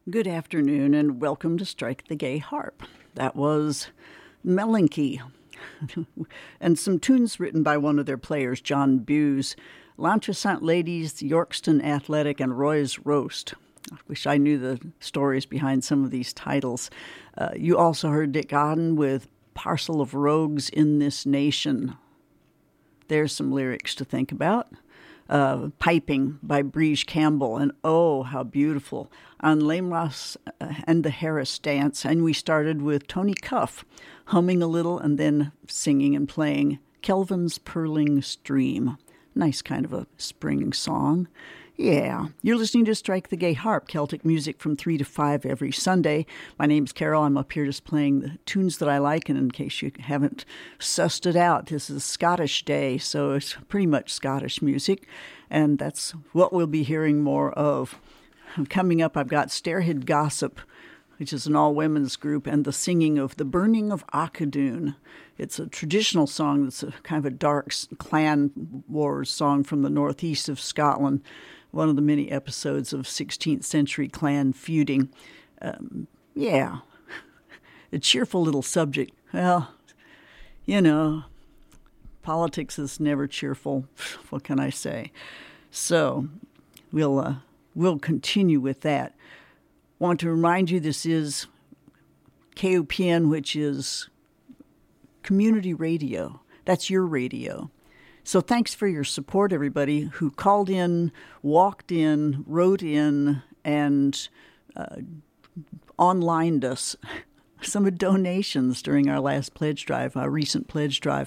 Good afternoon and welcome to Strike the Gay Harp. That was Melancholy and some tunes written by one of their players, John Buse, L'Entressant Ladies, Yorkston Athletic, and Roy's Roast. I wish I knew the stories behind some of these titles. You also heard Dick Godden with Parcel of Rogues in This Nation. There's some lyrics to think about. Piping by Breege Campbell, and oh, how beautiful, on Lamros and the Harris Dance. And we started with Tony Cuff, humming a little and then singing and playing Kelvin's Purling Stream. Nice kind of a spring song. Yeah, you're listening to Strike the Gay Harp, Celtic music from 3 to 5 every Sunday. My name's Carol. I'm up here just playing the tunes that I like, and in case you haven't sussed it out, this is Scottish Day, so it's pretty much Scottish music, and that's what we'll be hearing more of. Coming up, I've got Stairhead Gossip, which is an all-women's group, and the singing of The Burning of Auchadune. It's a traditional song that's a kind of a dark clan wars song from the northeast of Scotland, one of the many episodes of 16th century clan feuding. A cheerful little subject. Well, you know, politics is never cheerful. What can I say? So we'll continue with that. Want to remind you this is KOPN, which is community radio. That's your radio. So thanks for your support, everybody who called in, walked in, wrote in, and onlined us some donations during our last pledge drive, our recent pledge drive.